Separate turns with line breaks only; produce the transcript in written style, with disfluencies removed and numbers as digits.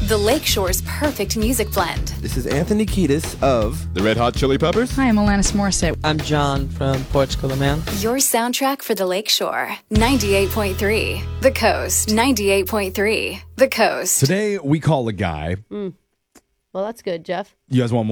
The Lakeshore's perfect music blend.
This is Anthony Kiedis of
The Red Hot Chili Peppers.
Hi, I'm Alanis Morissette.
I'm John from Portugal the Man.
Your soundtrack for the Lakeshore. 98.3. The Coast. 98.3. The Coast.
Today, we call a guy.
Well, that's good, Jeff.
You guys want more?